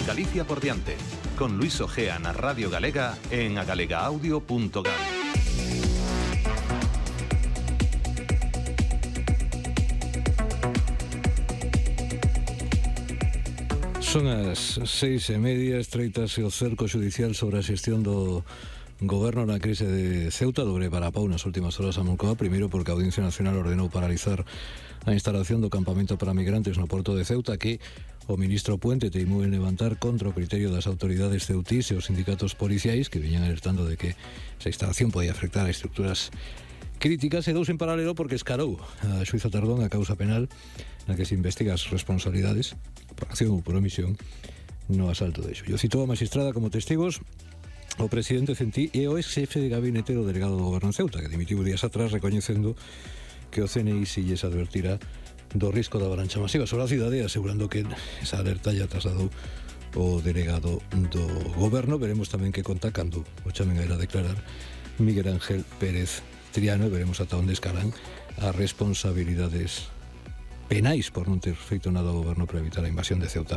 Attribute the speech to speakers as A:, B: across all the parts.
A: Galicia por diante, con Luis Ojea na Radio Galega en agalegaaudio.gal.
B: Son as 6:30, estreitase o cerco xudicial sobre a xestión do Goberno na crise de Ceuta. Dobre parapau nas últimas horas a Moncloa, primeiro porque a Audiencia Nacional ordenou paralizar a instalación do campamento para migrantes no porto de Ceuta, que o ministro Puente teimou en levantar contra o criterio das autoridades ceutís e os sindicatos policiais, que viñan alertando de que esa instalación podía afectar a estructuras críticas. E dous en paralelo porque escarou a xuíza Tardón a causa penal na que se investiga as responsabilidades por acción ou por omisión no asalto de Xullo. Citou a magistrada como testigos o presidente Centí e o ex-xefe de gabinete do delegado do Goberno en Ceuta, que dimitiu días atrás recoñecendo que o CNI si lles advertira do risco da avalancha masiva sobre a cidade, asegurando que esa alerta ya trasladou o delegado do Goberno. Veremos tamén que conta cando o chamen a ir a declarar Miguel Ángel Pérez Triano, e veremos ata onde escalan as responsabilidades penais por non ter feito nada ao Goberno para evitar a invasión de Ceuta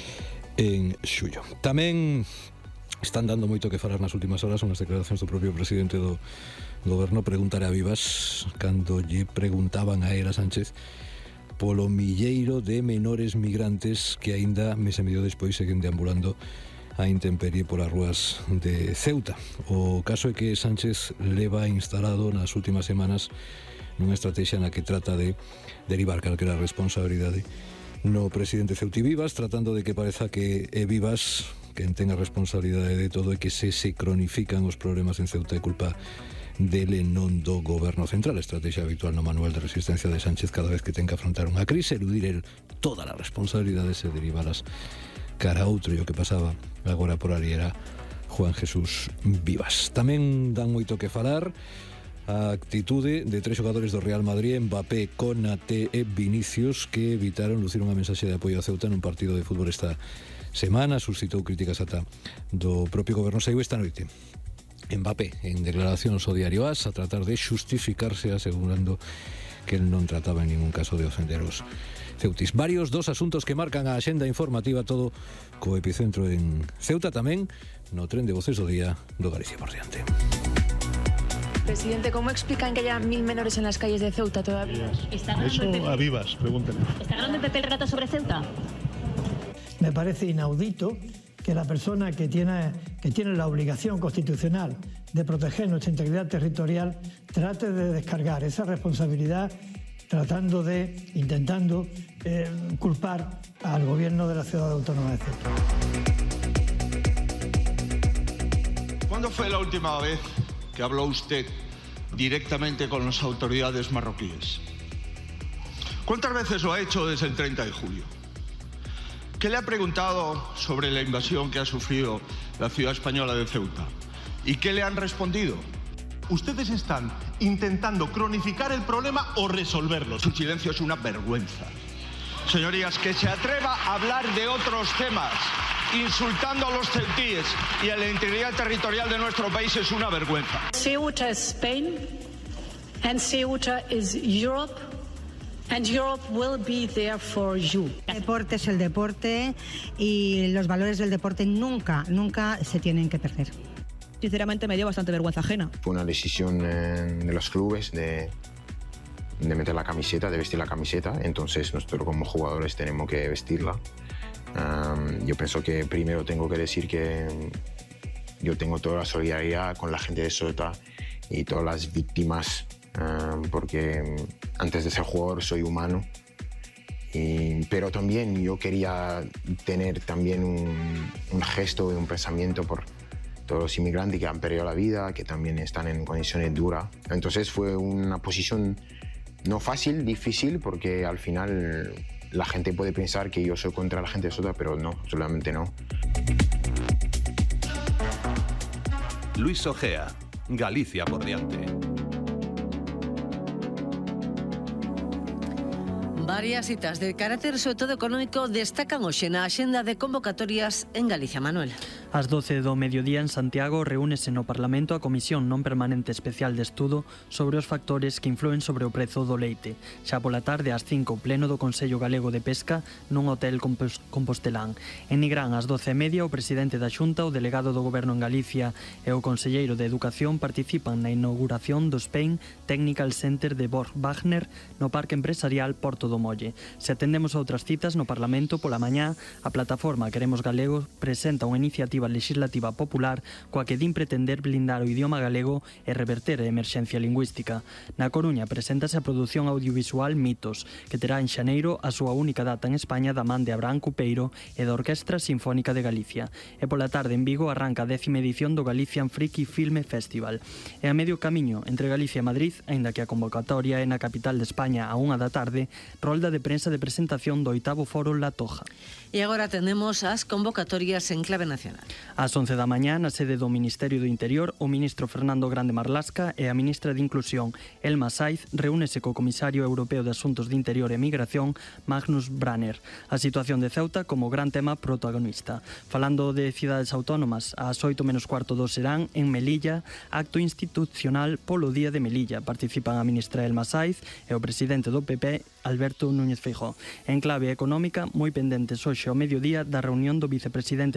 B: en xullo. Tamén están dando moito que falar nas últimas horas unhas declaracións do propio presidente do Goberno. Preguntaré a Vivas cando lle preguntaban a Era Sánchez polo milleiro de menores migrantes que aínda mes e medio despois seguen deambulando a intemperie polas rúas de Ceuta. O caso é que Sánchez leva instalado nas últimas semanas nunha estrategia na que trata de derivar calquera responsabilidade no presidente Ceuta Vivas, tratando de que pareza que é Vivas quen ten a responsabilidade de todo e que se cronifican os problemas en Ceuta é culpa dele, non do Goberno Central. A estrategia habitual no manual de resistencia de Sánchez cada vez que ten que afrontar unha crise, eludir el todas as responsabilidades e derivalas cara a outro. E o que pasaba agora por ali era Juan Jesús Vivas. Tamén dan moito que falar a actitude de tres xogadores do Real Madrid, Mbappé, Konaté e Vinicius, que evitaron lucir unha mensaxe de apoio a Ceuta nun partido de fútbol esta semana. Suscitou críticas ata do propio Goberno. Saiu esta noite Mbappé en declaracións ao diario AS a tratar de xustificarse, asegurando que el non trataba en ningún caso de ofender os ceutis. Varios dos asuntos que marcan a axenda informativa, todo co epicentro en Ceuta, tamén no tren de voces do día do Galicia por diante.
C: Presidente, ¿cómo explican que haya 1000 menores en las calles de Ceuta todavía?
D: Eso a Vivas, pregúntenle.
E: ¿Está ganando el PP el relato sobre Ceuta?
F: Me parece inaudito que la persona que tiene la obligación constitucional de proteger nuestra integridad territorial trate de descargar esa responsabilidad intentando culpar al gobierno de la ciudad autónoma de Ceuta.
G: ¿Cuándo fue la última vez que habló usted directamente con las autoridades marroquíes? ¿Cuántas veces lo ha hecho desde el 30 de julio? ¿Qué le ha preguntado sobre la invasión que ha sufrido la ciudad española de Ceuta? ¿Y qué le han respondido?
D: Ustedes están intentando cronificar el problema o resolverlo.
G: Su silencio es una vergüenza. Señorías, que se atreva a hablar de otros temas, insultando a los ceutíes y a la integridad territorial de nuestro país, es una vergüenza.
E: Ceuta is Spain and Ceuta is Europe. And Europe will be there for you.
H: El deporte es el deporte y los valores del deporte nunca se tienen que perder.
I: Sinceramente me dio bastante vergüenza ajena.
J: Fue una decisión de los clubes de meter la camiseta, de vestir la camiseta. Entonces nosotros como jugadores tenemos que vestirla. Yo pienso que primero tengo que decir que yo tengo toda la solidaridad con la gente de Ceuta y todas las víctimas, porque antes de ser jugador soy humano, pero también yo quería tener también un gesto y un pensamiento por todos los inmigrantes que han perdido la vida, que también están en condiciones duras. Entonces fue una posición no fácil, difícil, porque al final la gente puede pensar que yo soy contra la gente de Ceuta, pero no, absolutamente no.
A: Luis Ojea, Galicia por diante.
K: Varias citas de carácter sobre todo económico destacan hoxe na axenda de convocatorias en Galicia, Manuel.
L: Ás 12 do mediodía en Santiago reúnese no Parlamento a Comisión Non Permanente Especial de Estudo sobre os factores que influen sobre o prezo do leite. Xa pola tarde ás 5 pleno do Consello Galego de Pesca nun hotel compostelán. En Nigrán ás 12:30 o presidente da Xunta, o delegado do Goberno en Galicia e o conselleiro de Educación participan na inauguración do Spain Technical Center de Borg Wagner no Parque Empresarial Porto do Molle. Se atendemos a outras citas no Parlamento pola mañá, a plataforma Queremos Galego presenta unha iniciativa legislativa popular coa que din pretender blindar o idioma galego e reverter a emerxencia lingüística. Na Coruña preséntase a produción audiovisual Mitos, que terá en xaneiro a súa única data en España da man de Abraham Cupeiro e da Orquestra Sinfónica de Galicia. E pola tarde en Vigo arranca a 10ª edición do Galician Friki Filme Festival. E a medio camiño entre Galicia e Madrid, aínda que a convocatoria é na capital de España a 1 da tarde, rolda de prensa de presentación do 8º Foro La Toja.
K: E agora atendemos as convocatorias en clave nacional.
L: Ás 11 da mañá, na sede do Ministerio do Interior, o ministro Fernando Grande Marlasca e a ministra de Inclusión, Elma Saiz, reúnese co comisario europeo de Asuntos de Interior e Migración, Magnus Branner. A situación de Ceuta como gran tema protagonista. Falando de cidades autónomas, ás 8:15 serán en Melilla, acto institucional polo Día de Melilla. Participan a ministra Elma Saiz e o presidente do PP, Alberto Núñez Feijóo. En clave económica, moi pendentes hoxe ao mediodía da reunión do vicepresidente